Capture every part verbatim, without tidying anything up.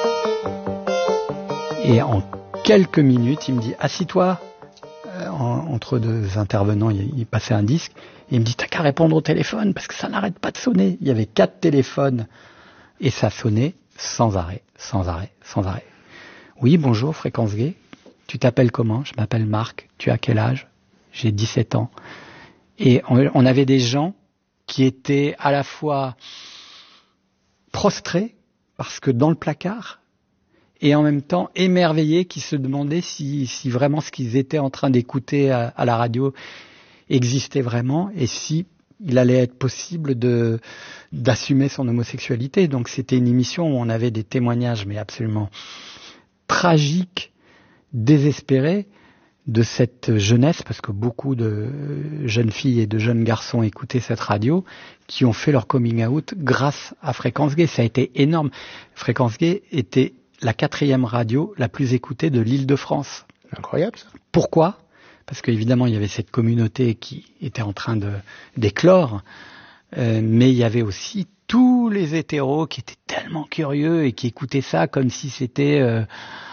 Et en quelques minutes, il me dit « Assis-toi ». Entre deux intervenants, il passait un disque. Et il me dit « T'as qu'à répondre au téléphone parce que ça n'arrête pas de sonner ». Il y avait quatre téléphones et ça sonnait sans arrêt, sans arrêt, sans arrêt. « Oui, bonjour, Fréquence Gay. Tu t'appelles comment ? Je m'appelle Marc. Tu as quel âge ? J'ai dix-sept ans. » Et on, on avait des gens qui étaient à la fois prostrés parce que dans le placard, et en même temps émerveillés, qui se demandaient si, si vraiment ce qu'ils étaient en train d'écouter à, à la radio existait vraiment, et si il allait être possible de, d'assumer son homosexualité. Donc c'était une émission où on avait des témoignages mais absolument tragiques, désespérés, de cette jeunesse, parce que beaucoup de jeunes filles et de jeunes garçons écoutaient cette radio, qui ont fait leur coming out grâce à Fréquence Gay. Ça a été énorme. Fréquence Gay était la quatrième radio la plus écoutée de l'Île-de-France. Incroyable, ça. Pourquoi ? Parce qu'évidemment, il y avait cette communauté qui était en train de, d'éclore, euh, mais il y avait aussi tous les hétéros qui étaient tellement curieux et qui écoutaient ça comme si c'était euh,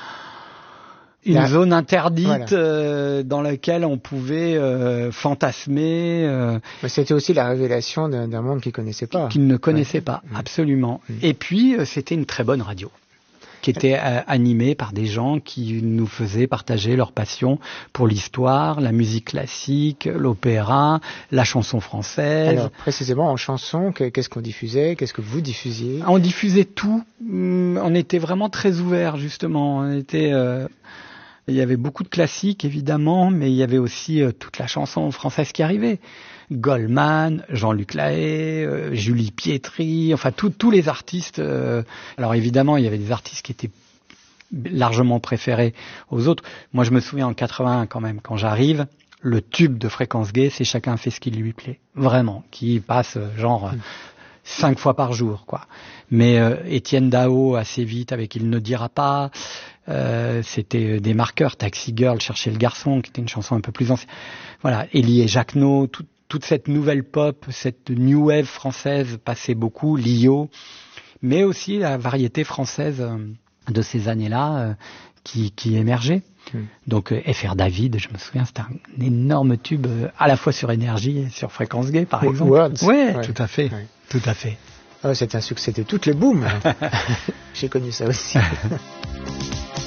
une La... zone interdite, voilà. euh, dans laquelle on pouvait euh, fantasmer. Euh, mais c'était aussi la révélation d'un, d'un monde qu'ils ne connaissaient pas. Qu'ils ne connaissaient ouais. pas, mmh. absolument. Mmh. Et puis, euh, c'était une très bonne radio, qui était euh, animée par des gens qui nous faisaient partager leur passion pour l'histoire, la musique classique, l'opéra, la chanson française. Alors, précisément, en chanson, qu'est-ce qu'on diffusait ? Qu'est-ce que vous diffusiez ? On diffusait tout. On était vraiment très ouverts, justement. On était... Euh... Il y avait beaucoup de classiques, évidemment, mais il y avait aussi euh, toute la chanson française qui arrivait. Goldman, Jean-Luc Lahaye, euh, Julie Pietri, enfin tous les artistes. Euh... Alors évidemment, il y avait des artistes qui étaient largement préférés aux autres. Moi, je me souviens en quatre-vingt-un quand même, quand j'arrive, le tube de Fréquence Gay, c'est Chacun fait ce qui lui plaît. Vraiment, qui passe genre... Mmh. cinq fois par jour, quoi. Mais euh, Étienne Dao, assez vite, avec Il ne dira pas, euh, c'était des marqueurs. Taxi Girl, Chercher le garçon, qui était une chanson un peu plus ancienne. Voilà, Élie et Jacquenot, tout, toute cette nouvelle pop, cette new wave française passait beaucoup, Lio, mais aussi la variété française euh, de ces années-là euh, qui, qui émergeait. Mmh. Donc euh, F R David, je me souviens, c'était un énorme tube, euh, à la fois sur Énergie et sur Fréquence Gay, par exemple. Words. Ouais, ouais, tout à fait, ouais. tout à fait. Ah, c'était un succès de toutes les booms. J'ai connu ça aussi.